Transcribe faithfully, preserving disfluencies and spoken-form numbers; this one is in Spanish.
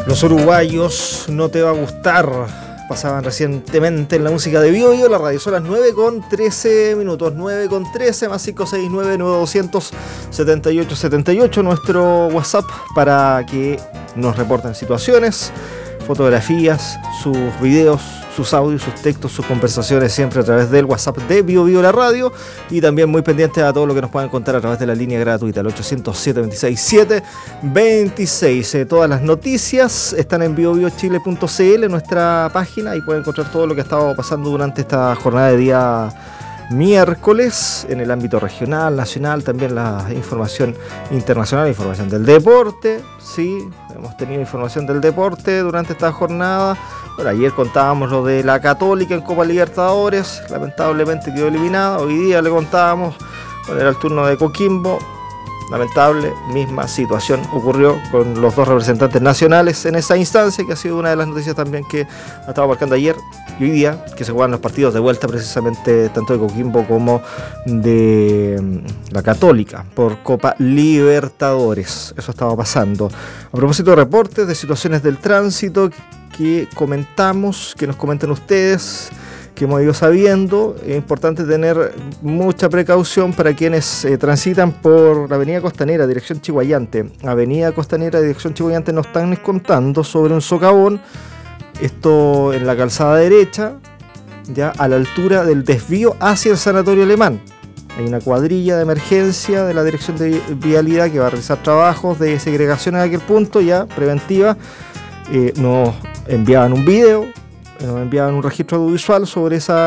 Los uruguayos no te va a gustar. Pasaban recientemente en la música de Bio Bio, la radio. Son las nueve con trece minutos. nueve con trece más cinco seis nueve nueve dos cero cero siete ocho siete ocho. Nuestro WhatsApp para que nos reporten situaciones, fotografías, sus videos, sus audios, sus textos, sus conversaciones, siempre a través del WhatsApp de Bio Bio la radio, y también muy pendientes a todo lo que nos puedan contar a través de la línea gratuita, el ocho cero cero siete dos seis siete dos seis. Eh, todas las noticias están en bio bio chile punto c l, nuestra página, y pueden encontrar todo lo que ha estado pasando durante esta jornada de día miércoles en el ámbito regional, nacional, también la información internacional, información del deporte. Sí, hemos tenido información del deporte durante esta jornada. Bueno, ayer contábamos lo de la Católica en Copa Libertadores, lamentablemente quedó eliminada. Hoy día le contábamos, bueno, era el turno de Coquimbo. Lamentable, misma situación ocurrió con los dos representantes nacionales en esa instancia, que ha sido una de las noticias también que ha estado marcando ayer y hoy día, que se juegan los partidos de vuelta precisamente tanto de Coquimbo como de la Católica por Copa Libertadores. Eso estaba pasando. A propósito de reportes, de situaciones del tránsito que comentamos, que nos comentan ustedes, que hemos ido sabiendo, es importante tener mucha precaución para quienes eh, transitan por la avenida Costanera, dirección Chiguayante. Avenida Costanera, dirección Chiguayante, nos están contando sobre un socavón, esto en la calzada derecha, ya a la altura del desvío hacia el Sanatorio Alemán. Hay una cuadrilla de emergencia de la dirección de vialidad que va a realizar trabajos de segregación en aquel punto, ya preventiva. Eh, nos enviaban un video, nos enviaban un registro audiovisual sobre esa